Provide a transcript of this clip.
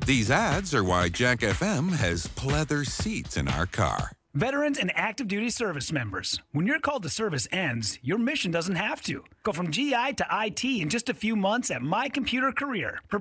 These ads are why Jack FM has pleather seats in our car. Veterans and active duty service members. When your call to service ends, your mission doesn't have to. Go from GI to IT in just a few months at My Computer Career.